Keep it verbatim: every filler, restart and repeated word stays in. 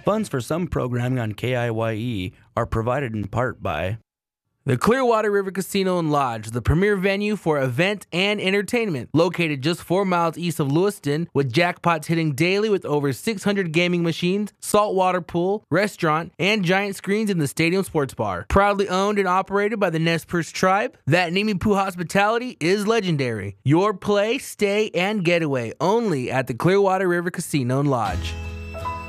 Funds for some programming on K I Y E are provided in part by the Clearwater River Casino and Lodge, the premier venue for event and entertainment, located just four miles east of Lewiston, with jackpots hitting daily with over six hundred gaming machines, saltwater pool, restaurant, and giant screens in the stadium sports bar. Proudly owned and operated by the Nez Perce tribe, that Nimi Poo hospitality is legendary. Your play, stay, and getaway only at the Clearwater River Casino and Lodge.